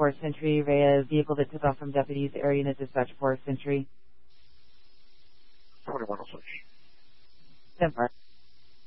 4 Century, Rhea, vehicle that took off from deputies, area unit dispatch 4 Century. 2106. 10-4.